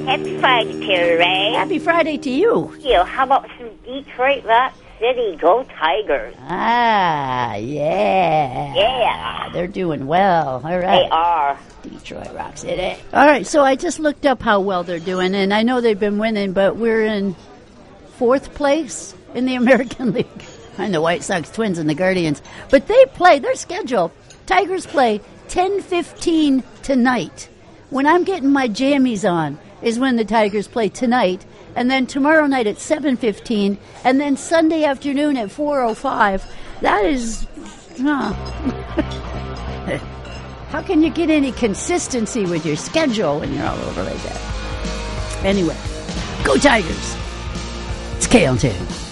Happy Friday to you, Ray. Happy Friday to you. How about some Detroit Rock City? Go Tigers. Ah, yeah. Yeah. They're doing well. All right. They are. Detroit Rock City. All right, so I just looked up how well they're doing, and I know they've been winning, but we're in 4th place in the American League. And the White Sox, Twins, and the Guardians. But they play, their schedule, Tigers play 10:15 tonight. When I'm getting my jammies on is when the Tigers play tonight. And then tomorrow night at 7:15. And then Sunday afternoon at 4:05. That is... How can you get any consistency with your schedule when you're all over like that? Anyway, go Tigers. It's KLJ.